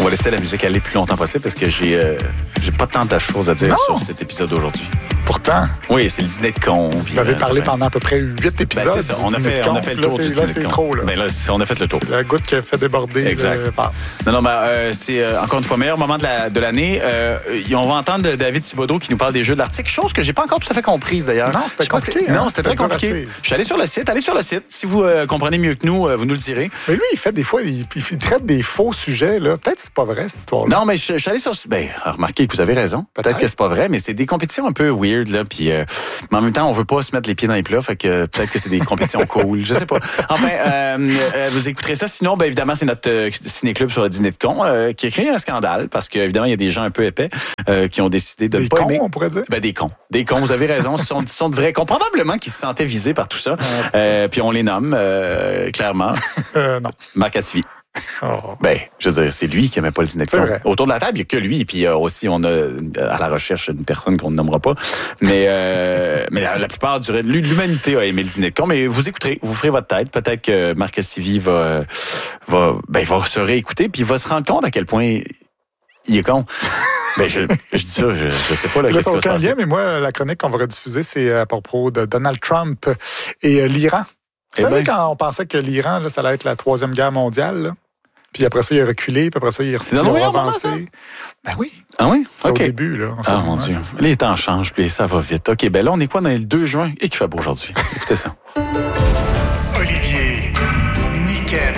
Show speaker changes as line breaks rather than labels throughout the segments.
va laisser la musique aller le plus longtemps possible parce que j'ai pas tant de choses à dire sur cet épisode d'aujourd'hui.
Pourtant.
Oui, c'est le dîner de con.
Vous avez parlé pendant à peu près 8 épisodes.
Ben, c'est ça. On a fait le tour du dîner de con.
Là, c'est trop. Là.
Ben là, on a fait le tour.
C'est la goutte qui a fait déborder le vase.
Non, mais c'est encore une fois meilleur moment de l'année. On va entendre David Thibodeau qui nous parle des Jeux de l'Arctique, chose que j'ai pas encore tout à fait comprise d'ailleurs.
Non, c'était compliqué.
Non, c'était très compliqué. Je suis allé sur le site. Allez sur le site. Si vous comprenez mieux que nous, vous nous le direz.
Mais lui, il fait des fois, il traite des faux sujets. Là. Peut-être que c'est pas vrai, cette histoire-là.
Non, mais je suis allé sur... Ben, remarquez que vous avez raison. Peut-être que c'est pas vrai, mais c'est des compétitions un peu weird, là. Puis, mais en même temps, on veut pas se mettre les pieds dans les plats, fait que peut-être que c'est des compétitions cool. Je sais pas. Enfin, vous écouterez ça. Sinon, ben évidemment, c'est notre ciné-club sur le dîner de con qui a créé un scandale parce qu'évidemment, il y a des gens un peu épais qui ont décidé de ne pas aimer.
Des cons, on pourrait dire?
Ben, des cons. Des cons, vous avez raison. Ce sont de vrais cons. Probablement qu'ils se sentaient visés par tout ça. Puis on les nomme, clairement.
Non.
Marc Assivi.
Oh.
Ben, je veux dire, c'est lui qui aimait pas le dîner de con. Autour de la table, il n'y a que lui. Puis aussi, on a à la recherche une personne qu'on ne nommera pas. Mais la plupart de l'humanité a aimé le dîner de con. Mais vous écouterez, vous ferez votre tête. Peut-être que Marc Assivi va se réécouter puis il va se rendre compte à quel point il est con. Ben, je dis ça, je sais pas. Là,
ça n'a aucun lien, mais moi, la chronique qu'on va rediffuser, c'est à propos de Donald Trump et l'Iran. Vous savez, quand on pensait que l'Iran, là, ça allait être la Troisième Guerre mondiale, là? Puis après ça, il a reculé, puis après ça, il a avancé. Ben oui.
Ah oui?
C'est au début, là.
Ah mon Dieu. Les temps changent, puis ça va vite. OK, ben là, on est quoi dans le 2 juin et qu'il fait beau aujourd'hui? Écoutez ça.
Olivier, Niquette,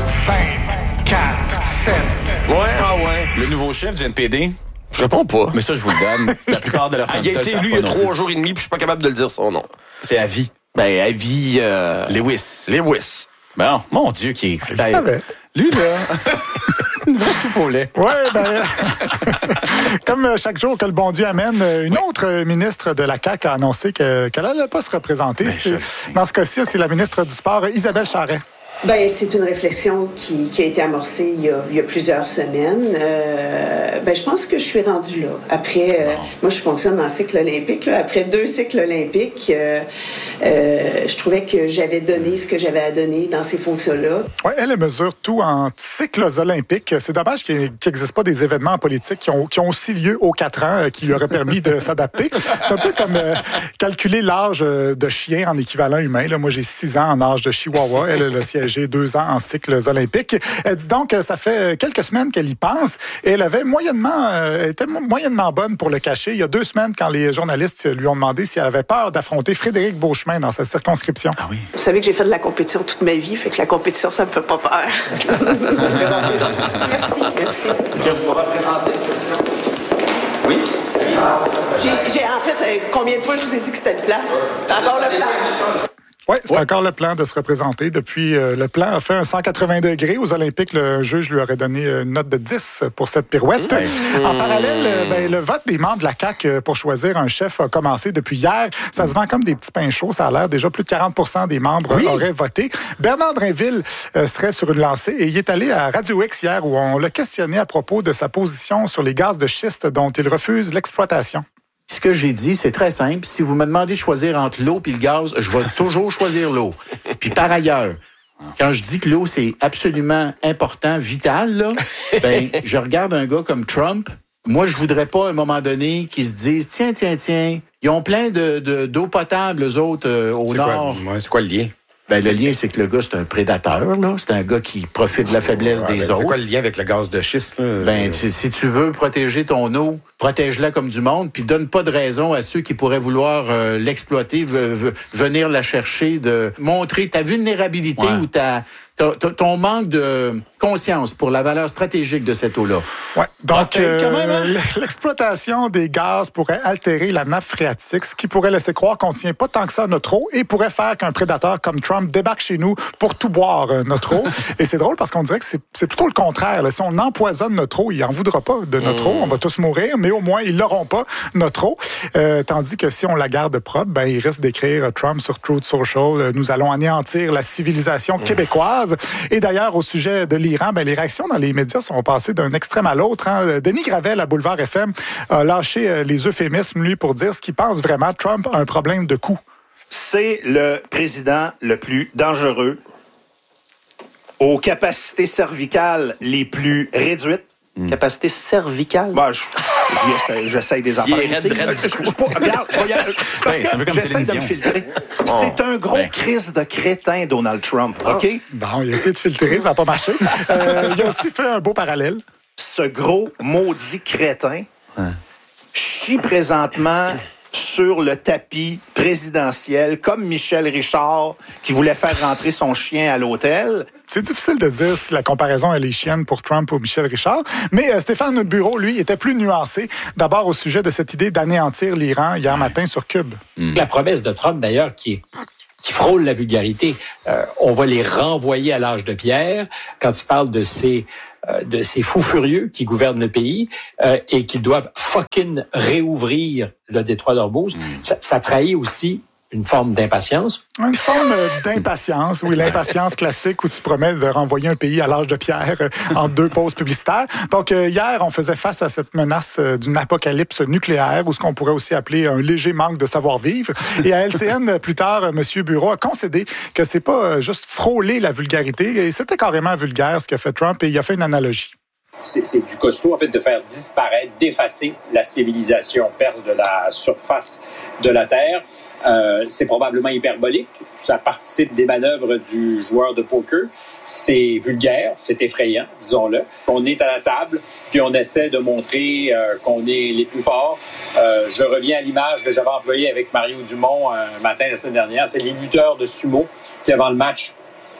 24, 7.
Ouais. Le nouveau chef du NPD. Je réponds pas. Mais ça, je vous le donne. La plupart de leurs candidats.
Il a été élu il y a 3 jours et demi, puis je suis pas capable de le dire son nom.
C'est Avi.
Ben, Avi...
Lewis. Ben, mon Dieu, qui est...
Il savait.
Lui, là... Une vraie soupe au lait.
Oui, ben... comme chaque jour que le bon Dieu amène, une autre ministre de la CAQ a annoncé qu'elle n'allait pas se représenter. Dans ce cas-ci, c'est la ministre du Sport, Isabelle Charret.
Ben, c'est une réflexion qui a été amorcée il y a plusieurs semaines. Je pense que je suis rendue là. Après, moi, je fonctionne dans le cycle olympique. Là. Après 2 cycles olympiques, je trouvais que j'avais donné ce que j'avais à donner dans ces fonctions-là.
Oui, elle mesure tout en cycles olympiques. C'est dommage qu'il n'existe pas des événements politiques qui ont aussi lieu aux 4 ans, qui lui auraient permis de s'adapter. C'est un peu comme calculer l'âge de chien en équivalent humain. Là, moi, j'ai 6 ans en âge de chihuahua. Elle a siégé 2 ans en cycles olympiques. Elle dit donc que ça fait quelques semaines qu'elle y pense et elle était moyennement bonne pour le cacher. Il y a 2 semaines, quand les journalistes lui ont demandé si elle avait peur d'affronter Frédéric Beauchemin dans sa circonscription.
Ah oui.
Vous savez que j'ai fait de la compétition toute ma vie, fait que la compétition, ça me fait pas peur. Merci.
Est-ce que vous représentez une question? Oui?
En fait, combien de fois je vous ai dit que c'était le plan? C'est encore le plan?
Oui, c'est encore le plan de se représenter. Depuis, le plan a fait un 180 degrés. Aux Olympiques, le juge lui aurait donné une note de 10 pour cette pirouette. En parallèle, le vote des membres de la CAQ pour choisir un chef a commencé depuis hier. Ça se vend comme des petits pains chauds. Ça a l'air déjà plus de 40% des membres auraient voté. Bernard Drinville serait sur une lancée et il est allé à Radio X hier où on l'a questionné à propos de sa position sur les gaz de schiste dont il refuse l'exploitation.
Ce que j'ai dit, c'est très simple. Si vous me demandez de choisir entre l'eau et le gaz, je vais toujours choisir l'eau. Puis par ailleurs, quand je dis que l'eau, c'est absolument important, vital, là, je regarde un gars comme Trump. Moi, je voudrais pas, à un moment donné, qu'ils se disent, tiens, ils ont plein d'eau potable, eux autres, au nord.
C'est quoi le lien?
Le lien, c'est que le gars, c'est un prédateur, là. C'est un gars qui profite de la faiblesse des autres.
C'est quoi le lien avec le gaz de schiste, là?
Si tu veux protéger ton eau, protège-la comme du monde, puis donne pas de raison à ceux qui pourraient vouloir l'exploiter, venir la chercher, de montrer ta vulnérabilité ou ton manque de conscience pour la valeur stratégique de cette eau-là.
Ouais. Donc, l'exploitation des gaz pourrait altérer la nappe phréatique, ce qui pourrait laisser croire qu'on ne tient pas tant que ça notre eau et pourrait faire qu'un prédateur comme Trump débarque chez nous pour tout boire notre eau. Et c'est drôle parce qu'on dirait que c'est plutôt le contraire. Là. Si on empoisonne notre eau, il n'en voudra pas de notre eau. On va tous mourir, mais au moins, ils n'auront pas notre eau. Tandis que si on la garde propre, il risque d'écrire Trump sur Truth Social. Nous allons anéantir la civilisation québécoise. Et d'ailleurs, au sujet de l'Iran, les réactions dans les médias sont passées d'un extrême à l'autre. Denis Gravel à Boulevard FM a lâché les euphémismes, lui, pour dire ce qu'il pense vraiment. Trump a un problème de coût.
C'est le président le plus dangereux, aux capacités cervicales les plus réduites,
Capacité cervicale?
Bah, j'essaie des affaires. Regarde, c'est parce que j'essaie de me filtrer. C'est un gros crise de crétin, Donald Trump, OK?
Bon, il a essayé de filtrer, ça n'a pas marché. Il a aussi fait un beau parallèle.
Ce gros maudit crétin chie présentement sur le tapis présidentiel, comme Michel Richard, qui voulait faire rentrer son chien à l'hôtel.
C'est difficile de dire si la comparaison elle est chienne pour Trump ou Michel Richard, mais Stéphane Bureau, lui, était plus nuancé. D'abord au sujet de cette idée d'anéantir l'Iran hier matin sur Cube.
La promesse de Trump, d'ailleurs, qui frôle la vulgarité, on va les renvoyer à l'âge de pierre quand il parle de ces fous furieux qui gouvernent le pays et qui doivent fucking réouvrir le détroit d'Ormuz. Ça trahit aussi une forme d'impatience.
Une forme d'impatience, oui, l'impatience classique où tu promets de renvoyer un pays à l'âge de pierre en 2 pauses publicitaires. Donc, hier, on faisait face à cette menace d'une apocalypse nucléaire ou ce qu'on pourrait aussi appeler un léger manque de savoir-vivre. Et à LCN, plus tard, M. Bureau a concédé que c'est pas juste frôler la vulgarité, et c'était carrément vulgaire ce qu'a fait Trump, et il a fait une analogie.
C'est du costaud, en fait, de faire disparaître, d'effacer la civilisation perse de la surface de la Terre. C'est probablement hyperbolique. Ça participe des manœuvres du joueur de poker. C'est vulgaire, c'est effrayant, disons-le. On est à la table, puis on essaie de montrer qu'on est les plus forts. Je reviens à l'image que j'avais employée avec Mario Dumont un matin la semaine dernière. C'est les lutteurs de sumo qui, avant le match,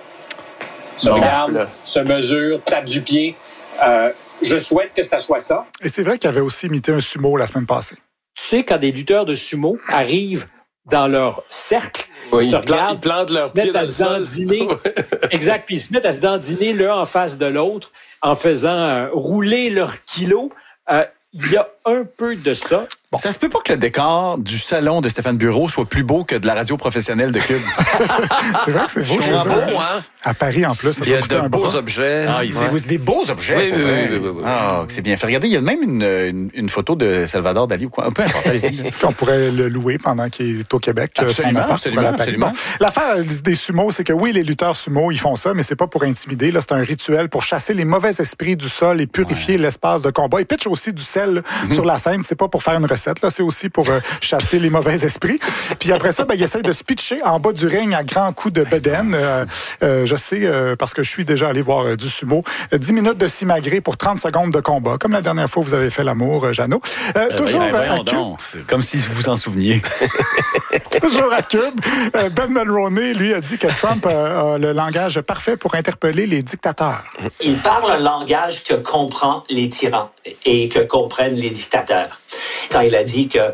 se regardent, se mesurent, tapent du pied. Je souhaite que ça soit ça.
Et c'est vrai qu'il avait aussi imité un sumo la semaine passée.
Tu sais, quand des lutteurs de sumo arrivent dans leur cercle, ils se regardent,
ils plantent leurs pieds dans le sol.
Exact, puis ils se mettent à se dandiner l'un en face de l'autre en faisant rouler leurs kilos. Il y a un peu de ça.
Bon. Ça se peut pas que le décor du salon de Stéphane Bureau soit plus beau que de la radio professionnelle de Cube.
C'est vrai que c'est beau.
C'est beau, hein?
À Paris, en plus.
Il y a de beaux objets.
Ah, c'est des beaux objets.
Oui.
Ah, c'est bien fait. Regardez, il y a même une photo de Salvador Dali ou quoi. Un peu importe, allez-y.
On pourrait le louer pendant qu'il est au Québec.
Absolument.
Bon, l'affaire des sumos, c'est que oui, les lutteurs sumo, ils font ça, mais c'est pas pour intimider. Là, c'est un rituel pour chasser les mauvais esprits du sol et purifier l'espace de combat. Ils pitchent aussi du sel sur la scène. C'est pas pour faire une recette. Là, c'est aussi pour chasser les mauvais esprits. Puis après ça, ils essayent de se pitcher en bas du ring à grands coups de bedaine. Je sais, parce que je suis déjà allé voir du sumo. 10 minutes de simagrée pour 30 secondes de combat, comme la dernière fois vous avez fait l'amour, Jeannot. Toujours à Cube.
C'est comme si vous vous en souveniez.
Toujours à Cube. Ben Mulroney, lui, a dit que Trump a le langage parfait pour interpeller les dictateurs.
Il parle un langage que comprend les tyrans et que comprennent les dictateurs. Quand il a dit que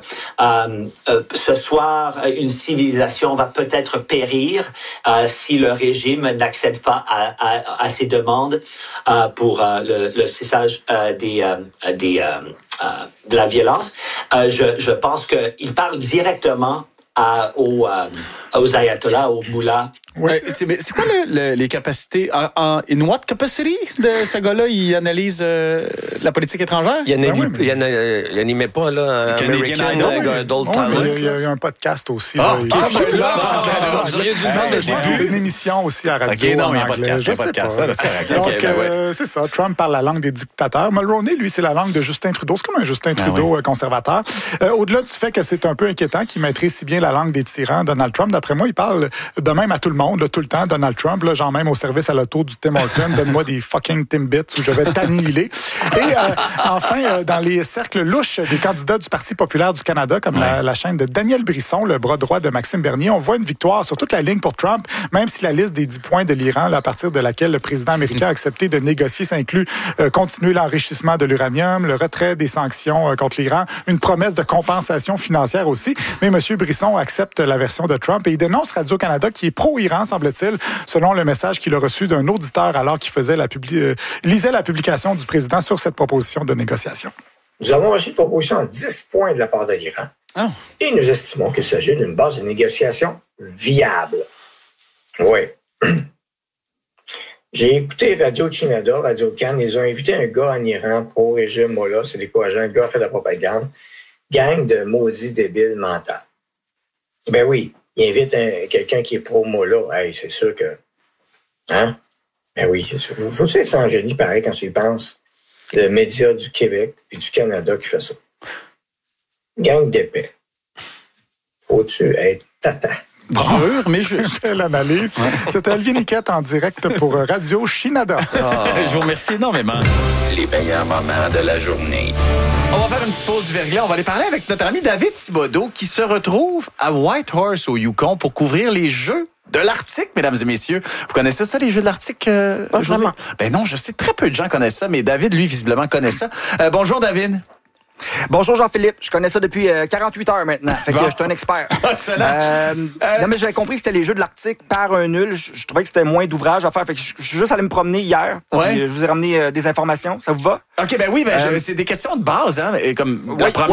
ce soir, une civilisation va peut-être périr si le régime n'accède pas à ses demandes pour le cessage de la violence, je pense qu'il parle directement aux ayatollahs, aux moullas.
Ouais, c'est quoi les capacités in what capacity de ce gars-là? Il analyse la politique étrangère?
Il animait pas là
Canadian
Idol Talent.
Il y a eu un podcast aussi. Une émission aussi à radio.
OK, non, il y a un
anglais.
podcast.
Donc, c'est ça. Trump parle la langue des dictateurs. Mulroney, lui, c'est la langue de Justin Trudeau. C'est comme un Justin Trudeau conservateur. Au-delà du fait que c'est un peu inquiétant qu'il maîtrise si bien la langue des tyrans, Donald Trump, d'après moi, il parle de même à tout le monde. Tout le temps, Donald Trump, là, genre même au service à l'auto du Tim Hortons, donne-moi des fucking Timbits où je vais t'annihiler. Et enfin, dans les cercles louches des candidats du Parti populaire du Canada, comme la chaîne de Daniel Brisson, le bras droit de Maxime Bernier, on voit une victoire sur toute la ligne pour Trump, même si la liste des 10 points de l'Iran, là, à partir de laquelle le président américain a accepté de négocier, ça inclut continuer l'enrichissement de l'uranium, le retrait des sanctions contre l'Iran, une promesse de compensation financière aussi. Mais M. Brisson accepte la version de Trump et il dénonce Radio-Canada qui est pro-Iran, semble-t-il, selon le message qu'il a reçu d'un auditeur alors qu'il faisait lisait la publication du président sur cette proposition de négociation.
Nous avons reçu une proposition à 10 points de la part de l'Iran. Oh. Et nous estimons qu'il s'agit d'une base de négociation viable. Oui. J'ai écouté Radio-Canada, Radio-Can, ils ont invité un gars en Iran pro-régime, Mollah, c'est décourageant, un gars fait de la propagande, gang de maudits débiles mentaux. Ben oui. Il invite quelqu'un qui est pro-Mollah. Hey, c'est sûr que... Hein? Ben oui, c'est sûr. Faut-tu être sans génie, pareil, quand tu y penses? le média du Québec et du Canada qui fait ça. Gang d'épais. Faut-tu être tata?
Dur, mais juste.
Belle analyse. C'était Olivier Niquette en direct pour Radio Shinada.
Je vous remercie énormément.
Les meilleurs moments de la journée.
On va faire une petite pause du verglas. On va aller parler avec notre ami David Thibodeau qui se retrouve à Whitehorse au Yukon pour couvrir les Jeux de l'Arctique, mesdames et messieurs. Vous connaissez ça, les Jeux de l'Arctique?
Pas vraiment.
Ben non, je sais, très peu de gens connaissent ça, mais David, lui, visiblement, connaît ça. Bonjour, David.
Bonjour Jean-Philippe, je connais ça depuis 48 heures maintenant, fait que je suis un expert.
Excellent.
Non mais j'avais compris que c'était les Jeux de l'Arctique par un nul, je trouvais que c'était moins d'ouvrage à faire, fait que je suis juste allé me promener hier, je vous ai ramené des informations, ça vous va?
OK, ben oui, c'est des questions de base, hein, et comme la première,